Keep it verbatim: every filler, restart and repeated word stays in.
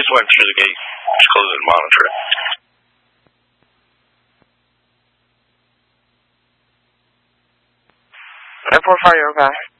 just went through the gate. Just close it and monitor it. nine four five, you're okay.